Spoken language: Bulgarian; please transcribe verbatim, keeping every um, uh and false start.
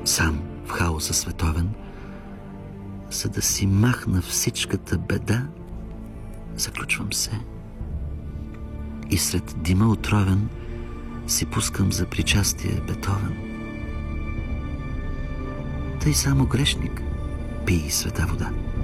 сам в хаоса световен, за да си махна всичката беда, заключвам се и сред дима отровен си пускам за причастие Бетовен. Тъй само грешник пий света вода.